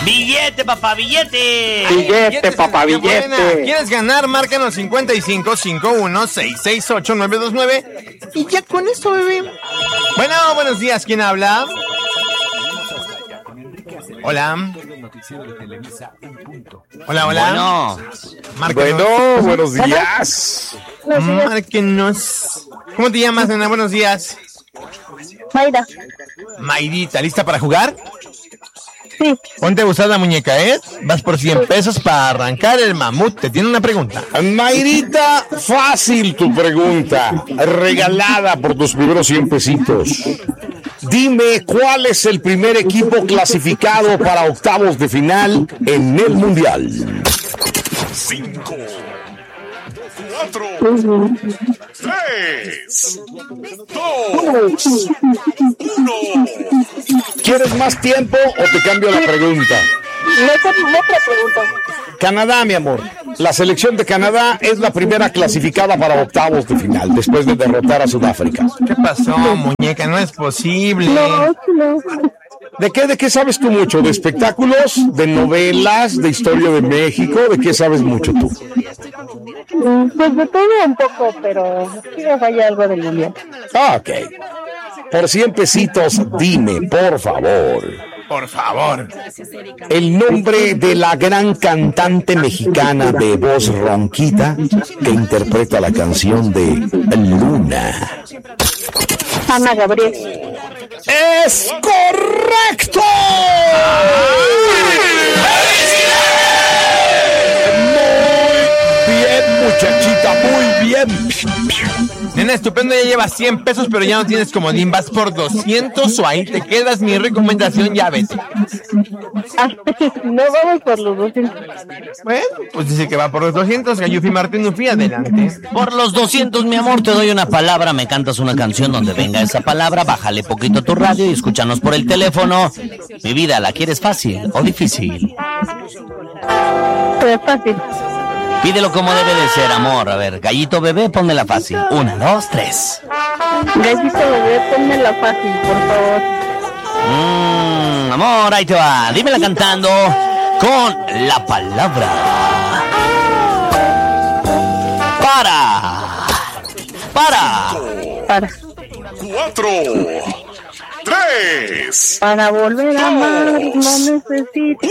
Billete, papá, billete. Billete, papá, billete. ¿Quieres ganar? Márcanos 5551-668-929. Y ya con eso, bebé. Bueno, buenos días. ¿Quién habla? Hola. Hola, hola. Bueno, buenos días. Márquenos. ¿Cómo te llamas, nena? Buenos días. Mayra. Mayrita, ¿lista para jugar? Sí. Ponte a usar la muñeca, ¿eh? Vas por 100 pesos para arrancar el mamut. Te tiene una pregunta. Mayrita, fácil tu pregunta. Regalada por tus primeros 100 pesitos. Dime, ¿cuál es el primer equipo clasificado para octavos de final en el Mundial? 5, 4, 3, 2, 1. ¿Quieres más tiempo o te cambio la pregunta? Otra pregunta. Canadá, mi amor. La selección de Canadá es la primera clasificada para octavos de final, después de derrotar a Sudáfrica. ¿Qué pasó, muñeca? No es posible. No. ¿De qué sabes tú mucho? ¿De espectáculos? ¿De novelas? ¿De historia de México? ¿De qué sabes mucho tú? Pues de todo un poco, pero sí me falla algo del mundial. Ok. Por 100 pesitos, dime, por favor. Por favor. El nombre de la gran cantante mexicana de voz ronquita que interpreta la canción de Luna. Ana Gabriel. ¡Es correcto! Muy bien, muchachita, muy bien. Nena, estupendo, ya llevas 100 pesos, pero ya no tienes comodín. Vas por 200 o ahí te quedas. Mi recomendación, ya ves. No vamos por los 200. Bueno, pues dice que va por los 200. Gayufi Martín Ufi, adelante. Por los 200, mi amor, te doy una palabra. Me cantas una canción donde venga esa palabra. Bájale poquito a tu radio y escúchanos por el teléfono. Mi vida, ¿la quieres fácil o difícil? Pues fácil. Pídelo como debe de ser, amor. A ver, gallito bebé, pónmela fácil. 1, 2, 3. Gallito bebé, pónmela fácil, por favor. Amor, ahí te va. Dímela cantando con la palabra. Para. 4, 3. Para volver a amar, no necesito.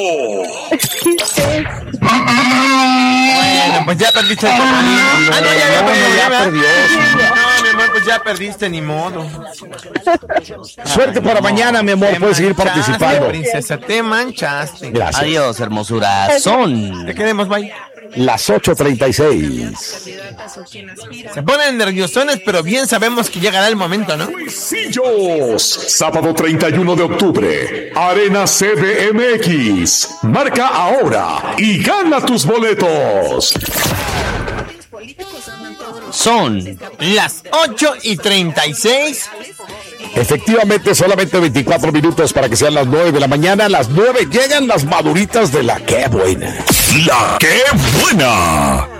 1. Bueno, pues ya perdiste el comodín. No, ya perdió. No, mi amor, pues ya perdiste, ni modo. Suerte para mañana, mi amor. Puedes seguir participando. Princesa, te manchaste. Gracias. Adiós, hermosura. Te queremos, bye. Las 8:36. Se ponen nerviosones, pero bien sabemos que llegará el momento, ¿no? Juicillos. Sábado 31 de octubre. Arena CDMX. Marca ahora y gana tus boletos. Son las 8:36. Efectivamente, solamente 24 minutos para que sean las 9 de la mañana. A las 9 llegan las maduritas de la Qué Buena. La Qué Buena.